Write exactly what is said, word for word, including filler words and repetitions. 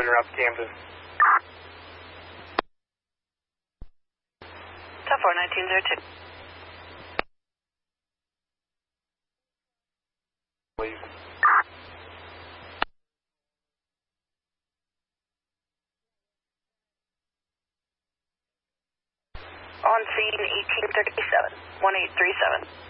route to Camden. ten four nineteen zero two. Please. On scene eighteen thirty-seven, one eight three seven.